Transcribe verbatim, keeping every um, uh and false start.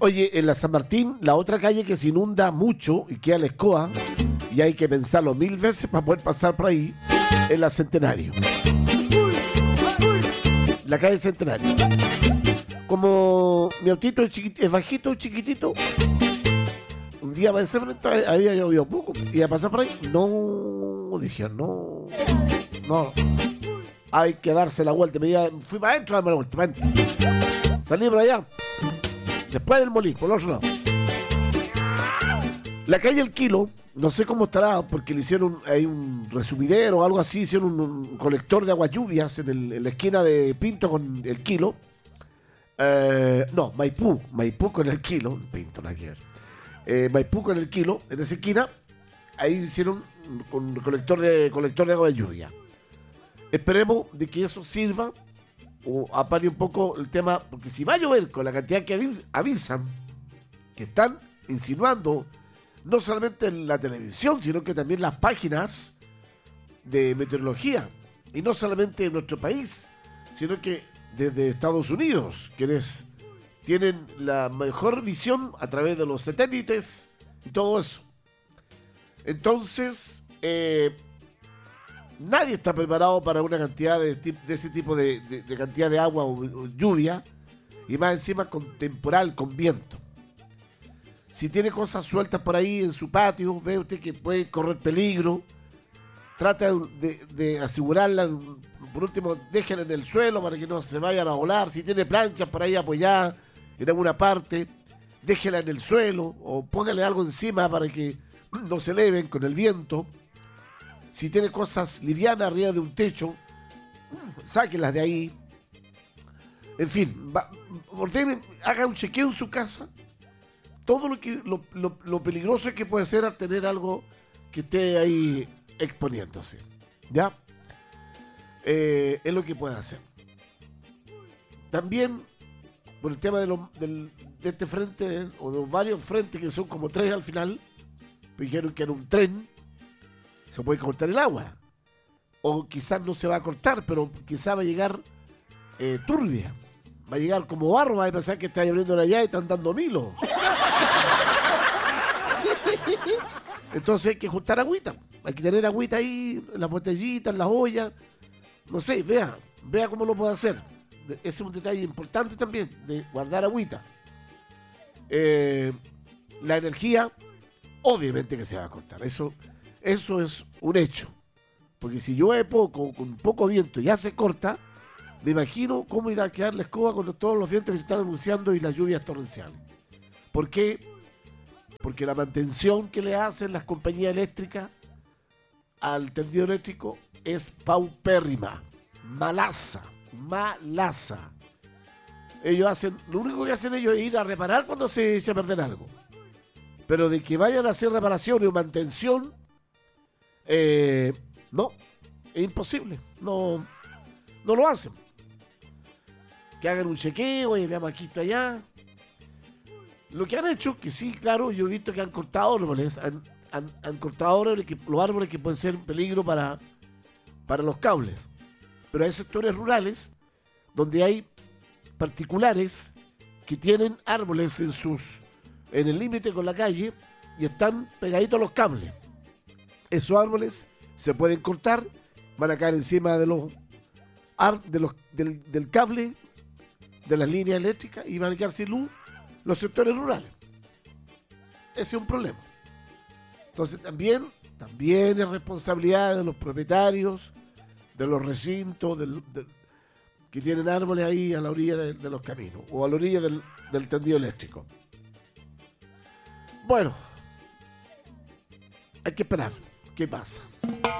Oye, en la San Martín, la otra calle que se inunda mucho y queda la escoba, y hay que pensarlo mil veces para poder pasar por ahí, es la Centenario. La calle Centenario. Como mi autito es, chiquit- es bajito, chiquitito, un día va a ser, había llovido poco, y a pasar por ahí, no, dije, no, no, hay que darse la vuelta. Me diga, fui para adentro, dame la vuelta, para adentro. Salí por allá, después del molino, por el otro lado. La calle El Kilo, no sé cómo estará, porque le hicieron, hay un resumidero o algo así, hicieron un, un colector de aguas lluvias en, el- en la esquina de Pinto con El Kilo. Eh, no, Maipú, Maipú con El Kilo, Pinto, nada que ver. Eh, Maipú con El Kilo, en esa esquina, ahí hicieron un colector de, colector de agua de lluvia. Esperemos de que eso sirva o apague un poco el tema, porque si va a llover con la cantidad que avis- avisan, que están insinuando, no solamente en la televisión, sino que también las páginas de meteorología, y no solamente en nuestro país, sino que desde Estados Unidos, quienes tienen la mejor visión a través de los satélites y todo eso. Entonces, eh, nadie está preparado para una cantidad de, tip- de ese tipo de, de- de cantidad de agua o, o lluvia, y más encima con temporal, con viento. Si tiene cosas sueltas por ahí en su patio, ve usted que puede correr peligro, trata de, de asegurarla, por último, déjela en el suelo para que no se vayan a volar. Si tiene planchas por ahí apoyadas en alguna parte, déjela en el suelo o póngale algo encima para que no se eleven con el viento. Si tiene cosas livianas arriba de un techo, sáquenlas de ahí. En fin, va, ordene, haga un chequeo en su casa. Todo lo que lo, lo, lo peligroso que puede ser al tener algo que esté ahí exponiéndose. ¿Ya? Eh, es lo que puede hacer. También, por el tema de, lo, del, de este frente, o de los varios frentes que son como tres al final, dijeron que era un tren, se puede cortar el agua. O quizás no se va a cortar, pero quizás va a llegar eh, turbia. Va a llegar como barro, va a pensar que está abriendo allá y están dando milo. Entonces hay que juntar agüita. Hay que tener agüita ahí, en las botellitas, en las ollas. No sé, vea, vea cómo lo puede hacer. De- Ese es un detalle importante también, de guardar agüita. Eh, la energía, obviamente que se va a cortar. Eso, eso es un hecho. Porque si llueve poco, con poco viento, ya se corta, me imagino cómo irá a quedar la escoba con todos los vientos que se están anunciando y las lluvias torrenciales. ¿Por qué? Porque la mantención que le hacen las compañías eléctricas al tendido eléctrico es paupérrima, malaza, malaza. Ellos hacen, lo único que hacen ellos es ir a reparar cuando se echa a perder algo. Pero de que vayan a hacer reparación y mantención, eh, no, es imposible, no, no lo hacen. Que hagan un chequeo y veamos aquí está allá. Lo que han hecho, que sí, claro, yo he visto que han cortado árboles, han, han, han cortado árboles que, los árboles que pueden ser un peligro para, para los cables. Pero hay sectores rurales donde hay particulares que tienen árboles en sus en el límite con la calle y están pegaditos a los cables. Esos árboles se pueden cortar, van a caer encima de los, ar- de los del, del cable de las líneas eléctricas y van a quedar sin luz los sectores rurales. Ese es un problema. Entonces también, también es responsabilidad de los propietarios, de los recintos, del, de- que tienen árboles ahí a la orilla de, de los caminos o a la orilla del, del tendido eléctrico. Bueno, hay que esperar qué pasa.